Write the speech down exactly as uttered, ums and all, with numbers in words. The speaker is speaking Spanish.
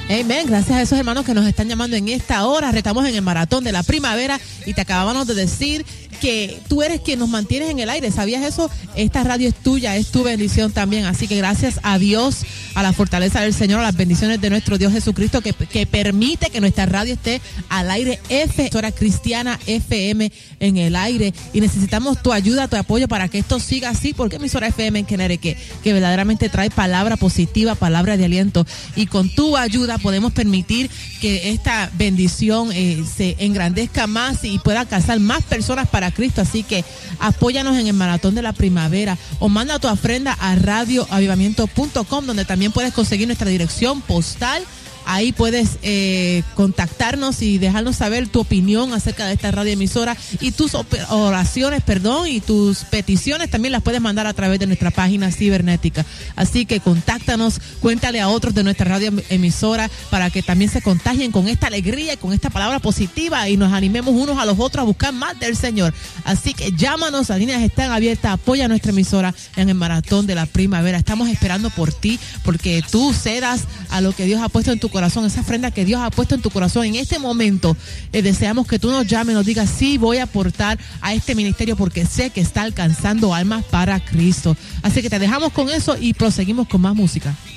Amén. Gracias a esos hermanos que nos están llamando en esta hora. Retamos en el maratón de la primavera y te acabábamos de decir que tú eres quien nos mantienes en el aire. ¿Sabías eso? Esta radio es tuya, es tu bendición también. Así que gracias a Dios, a la fortaleza del Señor, a las bendiciones de nuestro Dios Jesucristo que, que permite que nuestra radio esté al aire. F, emisora cristiana F M en el aire. Y necesitamos tu ayuda, tu apoyo para que esto siga así, porque emisora F M en Connecticut, que verdaderamente trae palabra positiva, palabra de aliento. Y con tu ayuda podemos permitir que esta bendición eh, se engrandezca más y pueda alcanzar más personas para Cristo. Así que apóyanos en el maratón de la primavera o manda tu ofrenda a radio avivamiento punto com, donde también puedes conseguir nuestra dirección postal. Ahí puedes eh, contactarnos y dejarnos saber tu opinión acerca de esta radioemisora y tus oraciones, perdón, y tus peticiones también las puedes mandar a través de nuestra página cibernética. Así que contáctanos, cuéntale a otros de nuestra radioemisora para que también se contagien con esta alegría y con esta palabra positiva y nos animemos unos a los otros a buscar más del Señor. Así que llámanos, las líneas están abiertas, apoya a nuestra emisora en el maratón de la primavera. Estamos esperando por ti, porque tú cedas a lo que Dios ha puesto en tu corazón, esa ofrenda que Dios ha puesto en tu corazón. En este momento eh, deseamos que tú nos llames, nos digas, sí, voy a aportar a este ministerio porque sé que está alcanzando almas para Cristo. Así que te dejamos con eso y proseguimos con más música.